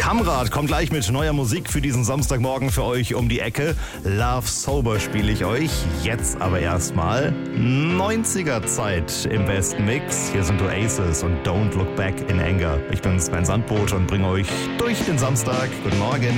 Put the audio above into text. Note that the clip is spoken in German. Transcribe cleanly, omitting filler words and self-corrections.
Hamrad kommt gleich mit neuer Musik für diesen Samstagmorgen für euch um die Ecke. Love Sober spiele ich euch. Jetzt aber erstmal 90er Zeit im besten Mix. Hier sind Oasis und Don't Look Back in Anger. Ich bin Sven Sandboot und bringe euch durch den Samstag. Guten Morgen.